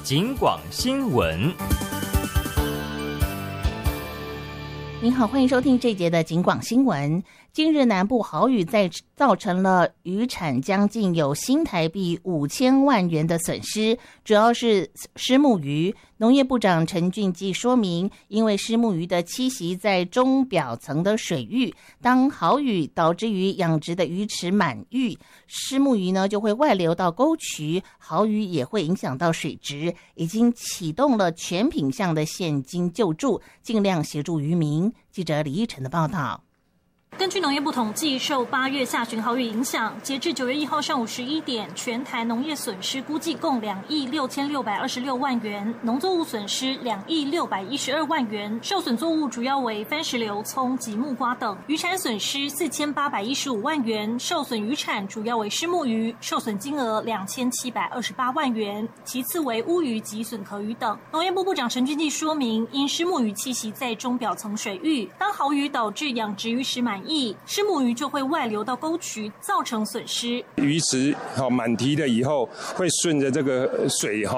警广新闻。 您好，欢迎收听这一节的警广新闻。今日南部豪雨造成了渔产将近有新台币5000万元的损失，主要是虱目鱼。农业部长陈俊基说明，因为虱目鱼的栖息在中表层的水域，当豪雨导致于养殖的鱼池满溢，虱目鱼呢就会外流到沟渠，豪雨也会影响到水质，已经启动了全品项的现金救助，尽量协助渔民。记者李义成的报道。 根据农业部统计，受8月下旬豪雨影响，截至9月1号上午11点，全台农业损失估计共2亿6626万元，农作物损失2亿612万元，受损作物主要为番石榴、葱及木瓜等；渔产损失4815万元，受损渔产主要为虱目鱼，受损金额2728万元，其次为乌鱼及笋壳鱼等。农业部部长陈俊基说明，因虱目鱼栖息在中表层水域，当豪雨导致养殖鱼池满溢，虱目鱼就会外流到沟渠，造成损失。 鱼池满堤了以后，会顺着这个水